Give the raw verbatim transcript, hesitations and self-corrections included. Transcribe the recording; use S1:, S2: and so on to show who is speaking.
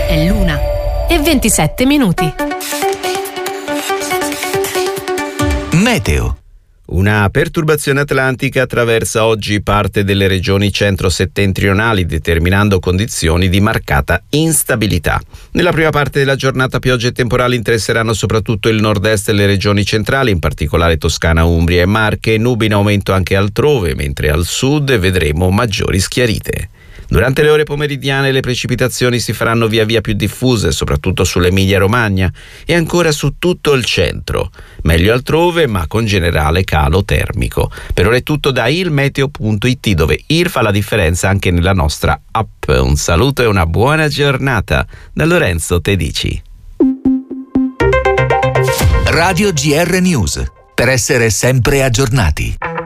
S1: È l'una e ventisette minuti.
S2: Meteo. Una perturbazione atlantica attraversa oggi parte delle regioni centro-settentrionali, determinando condizioni di marcata instabilità. Nella prima parte della giornata piogge e temporali interesseranno soprattutto il nord-est e le regioni centrali, in particolare Toscana, Umbria e Marche, nubi in aumento anche altrove, mentre al sud vedremo maggiori schiarite. Durante le ore pomeridiane le precipitazioni si faranno via via più diffuse, soprattutto sull'Emilia-Romagna e ancora su tutto il centro. Meglio altrove, ma con generale calo termico. Per ora è tutto da ilmeteo punto it, dove il fa la differenza anche nella nostra app. Un saluto e una buona giornata da Lorenzo Tedici.
S3: Radio G R News, per essere sempre aggiornati.